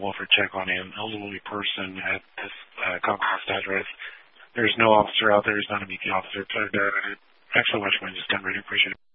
welfare check on an elderly person at this Comcast address. There's no officer out there who's not a meeting officer. So I actually watched mine just done. Really appreciate it.